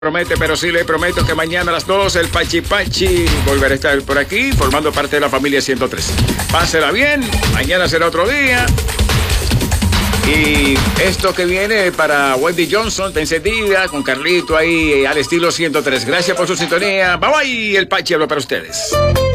Promete, pero sí le prometo que mañana a las 2 el Pachi Pachi volverá a estar por aquí formando parte de la familia 103. Pásela bien, mañana será otro día. Y esto que viene para Wendy Johnson, está encendida con Carlito ahí al estilo 103. Gracias por su sintonía. Bye bye, el Pachi habla para ustedes.